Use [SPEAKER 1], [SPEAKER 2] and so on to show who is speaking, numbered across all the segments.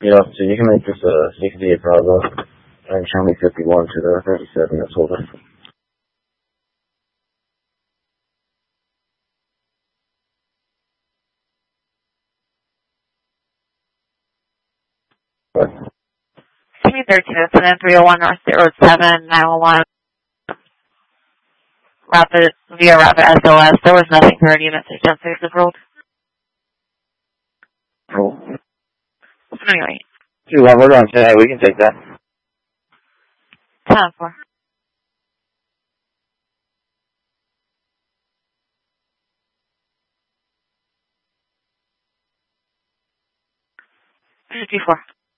[SPEAKER 1] Yeah, so you can make this 68 Bravo and show me 51 to the 37 that's holding. What?
[SPEAKER 2] Give me 13 and then 301 North State Road 7, 911. Rapid SOS. There was nothing for unit 6 of road.
[SPEAKER 1] Cool.
[SPEAKER 2] Anyway.
[SPEAKER 1] 2-1, we're on tonight, we can take that.
[SPEAKER 2] 10-4. G4.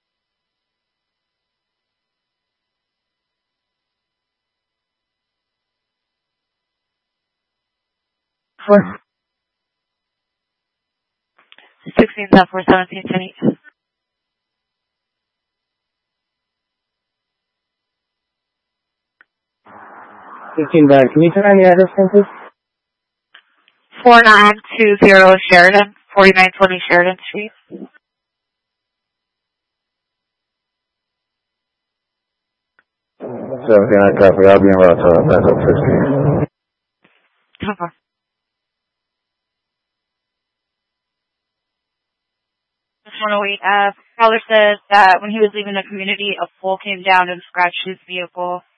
[SPEAKER 2] 4. 16, 10, 4, 17, 10, 8.
[SPEAKER 1] 15 back. Can you turn on the address, please?
[SPEAKER 2] 4920 Sheridan, 4920 Sheridan Street.
[SPEAKER 1] 79 copy. I'll be en route to backup 50.
[SPEAKER 2] Okay. Just want to wait. Caller says that when he was leaving the community, a pole came down and scratched his vehicle.